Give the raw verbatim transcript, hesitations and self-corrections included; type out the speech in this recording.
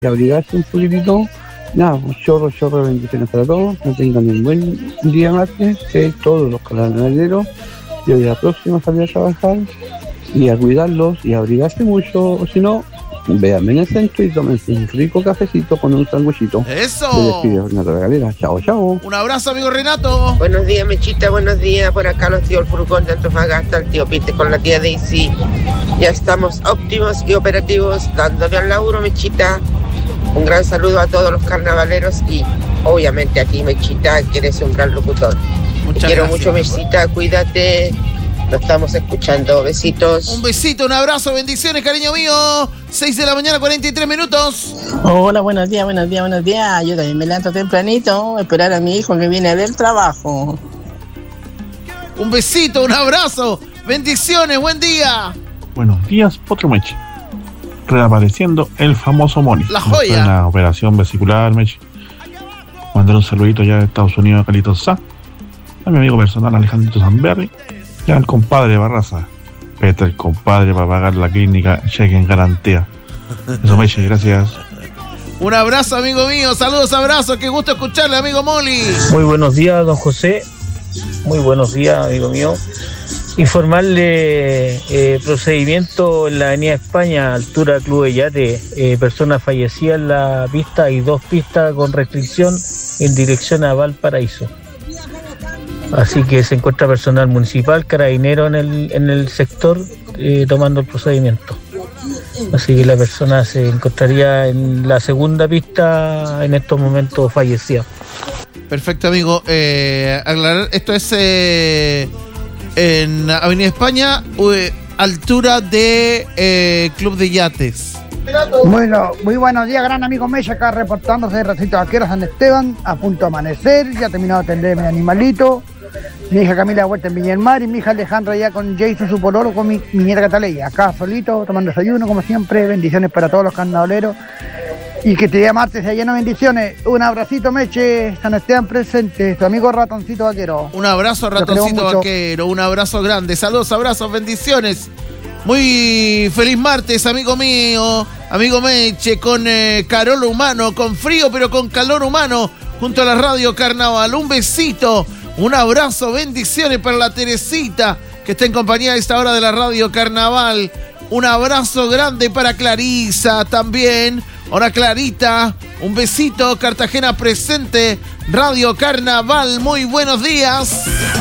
y abrigarse un poquitito. Nada, un chorro, chorro de bendiciones para todos, que tengan un buen día martes, que todos los carnavaleros, y hoy la próxima salir a trabajar y a cuidarlos y a abrigarse mucho, o si no, véanme en el centro y tómense un rico cafecito con un sanguchito. ¡Eso! Se despide Renato Galera. Chao, chao. Un abrazo, amigo Renato. Buenos días, Mechita, buenos días. Por acá los tíos El Furgón de Antofagasta, el tío Pite con la tía Daisy. Ya estamos óptimos y operativos, dándole al laburo, Mechita. Un gran saludo a todos los carnavaleros y obviamente a ti, Mechita, que eres un gran locutor. Muchas Te quiero gracias. mucho, Mechita, cuídate. Lo estamos escuchando. Besitos. Un besito, un abrazo, bendiciones, cariño mío. seis de la mañana, cuarenta y tres minutos. Hola, buenos días, buenos días, buenos días. Yo también me levanto tempranito a esperar a mi hijo que viene del trabajo. Un besito, un abrazo, bendiciones, buen día. Buenos días, Potro Meche. Reapareciendo el famoso Moni. La joya. Una operación vesicular, Meche. Mandar un saludito ya de Estados Unidos a Carlitos Sá, a mi amigo personal Alejandrito Zamberri, y al compadre Barraza. Este el compadre para pagar la clínica, cheque en garantía. Eso, Meche, gracias. Un abrazo, amigo mío, saludos, abrazos, qué gusto escucharle, amigo Molly. Muy buenos días, don José. Muy buenos días, amigo mío. Informarle eh, procedimiento en la Avenida España, altura Club de Yate, eh, persona fallecida en la pista y dos pistas con restricción en dirección a Valparaíso. Así que se encuentra personal municipal, carabinero en el, en el sector eh, tomando el procedimiento. Así que la persona se encontraría en la segunda pista en estos momentos fallecida. Perfecto, amigo. Eh, aclarar, esto es eh, en Avenida España, eh, altura de eh, Club de Yates. Bueno, muy buenos días, gran amigo Mecha, acá reportándose de Racito Vaquero San Esteban, a punto de amanecer, ya he terminado de atender a mi animalito, mi hija Camila de vuelta en Viña del Mar y mi hija Alejandra ya con Jason, su pololo, con mi, mi nieta Cataleya, acá solito, tomando desayuno, como siempre, bendiciones para todos los carnavaleros y que te día martes sea lleno de bendiciones. Un abracito, Meche, San Esteban presente, tu amigo Ratoncito Vaquero. Un abrazo, Ratoncito Vaquero, un abrazo grande, saludos, abrazos, bendiciones. Muy feliz martes, amigo mío, amigo Meche, con eh, calor humano, con frío pero con calor humano, junto a la radio Carnaval. Un besito, un abrazo, bendiciones para la Teresita, que está en compañía a esta hora de la radio Carnaval. Un abrazo grande para Clarisa también. Hola Clarita, un besito, Cartagena presente, radio Carnaval, muy buenos días.